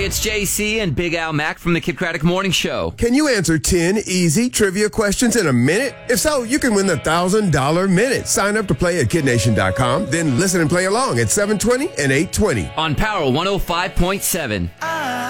it's JC and Big Al Mac from the Kid Craddock Morning Show. Can you answer 10 easy trivia questions in a minute? If so, you can win the $1,000 Minute. Sign up to play at KidNation.com, then listen and play along at 7:20 and 8:20. On Power 105.7.